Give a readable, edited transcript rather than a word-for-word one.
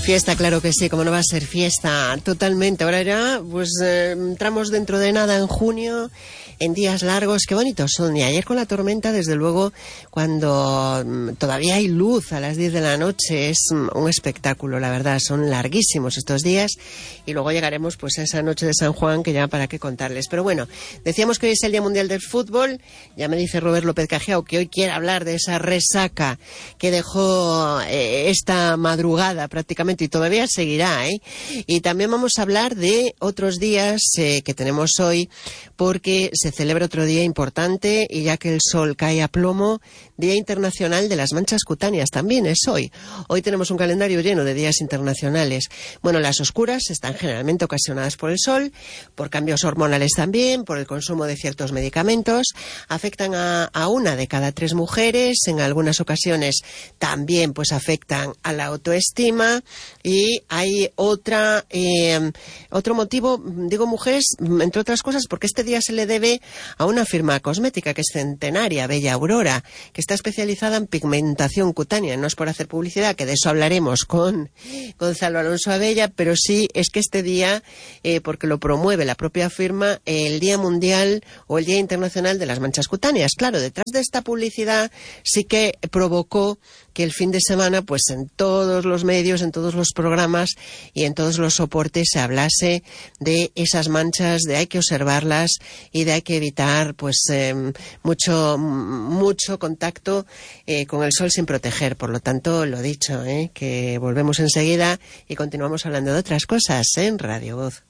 Fiesta, claro que sí, como no va a ser fiesta, totalmente. Ahora ya, pues entramos dentro de nada en junio, en días largos, qué bonitos son. Y ayer con la tormenta, desde luego, cuando todavía hay luz a las 10 de la noche, es un espectáculo, la verdad. Son larguísimos estos días y luego llegaremos pues a esa noche de San Juan, que ya para qué contarles. Pero bueno, decíamos que hoy es el Día Mundial del Fútbol. Ya me dice Robert López Cajiao que hoy quiere hablar de esa resaca que dejó esta madrugada prácticamente y todavía seguirá, ¿eh? Y también vamos a hablar de otros días que tenemos hoy, porque se celebra otro día importante y ya que el sol cae a plomo, Día Internacional de las Manchas Cutáneas también es hoy. Hoy tenemos un calendario lleno de días internacionales. Bueno, las oscuras están generalmente ocasionadas por el sol, por cambios hormonales también, por el consumo de ciertos medicamentos, afectan a 1 de cada 3 mujeres, en algunas ocasiones también pues afectan a la autoestima. Y hay otro motivo, digo mujeres, entre otras cosas, porque este día se le debe a una firma cosmética que es centenaria, Bella Aurora, que está especializada en pigmentación cutánea. No es por hacer publicidad, que de eso hablaremos con Gonzalo Alonso Abella, pero sí es que este día, porque lo promueve la propia firma, el Día Mundial o el Día Internacional de las Manchas Cutáneas. Claro, detrás de esta publicidad sí que provocó que el fin de semana, pues en todos los medios, en todos los programas y en todos los soportes se hablase de esas manchas, de hay que observarlas y de hay que evitar pues mucho contacto con el sol sin proteger. Por lo tanto, lo dicho, que volvemos enseguida y continuamos hablando de otras cosas en Radio Voz.